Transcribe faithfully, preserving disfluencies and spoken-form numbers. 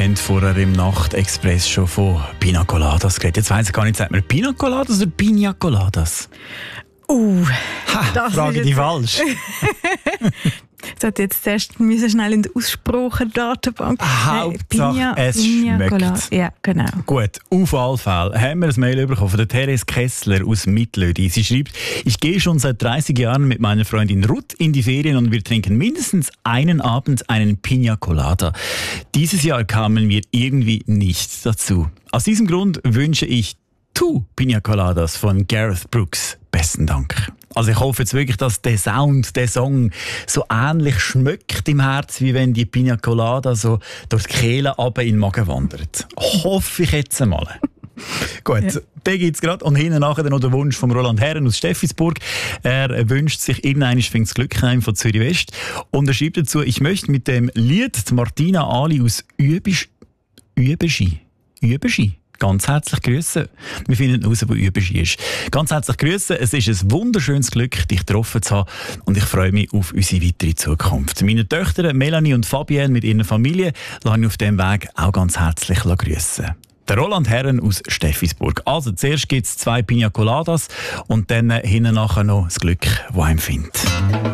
haben vorher im Nachtexpress schon von Pina Coladas geredet. Jetzt weiss ich gar nicht, sagt man Pina Coladas oder Pina Coladas? Uh, ha, frage die falsch. Ich sollte jetzt zuerst müssen schnell in die Aussprache-Datenbank. Hauptsache, es Pina schmeckt. Colada. Ja, genau. Gut, auf alle Fälle haben wir ein Mail bekommen von der Therese Kessler aus Mittlödi. Sie schreibt, ich gehe schon seit dreißig Jahren mit meiner Freundin Ruth in die Ferien und wir trinken mindestens einen Abend einen Pina Colada. Dieses Jahr kamen wir irgendwie nicht dazu. Aus diesem Grund wünsche ich Two Pina Coladas von Gareth Brooks. Besten Dank. Also ich hoffe jetzt wirklich, dass der Sound, der Song so ähnlich schmeckt im Herz, wie wenn die Pina Colada so durch die Kehle runter in den Magen wandert. Hoffe ich jetzt einmal. Gut, ja. Den gibt es gerade. Und hinten nachher noch der Wunsch von Roland Herren aus Steffisburg. Er wünscht sich irgendwann fängt das Glück heim von Zürich West. Und er schreibt dazu, ich möchte mit dem Lied Martina Ali aus Übisch, Übeschi, Übeschi ganz herzlich grüßen. Wir finden heraus, wo Übeschi ist. Ganz herzlich grüßen. Es ist ein wunderschönes Glück, dich getroffen zu haben. Und ich freue mich auf unsere weitere Zukunft. Meine Töchter Melanie und Fabienne mit ihrer Familie lasse ich auf diesem Weg auch ganz herzlich grüßen. Der Roland Herren aus Steffisburg. Also zuerst gibt es zwei Pina Coladas und dann hinten nachher noch das Glück, das einem findet.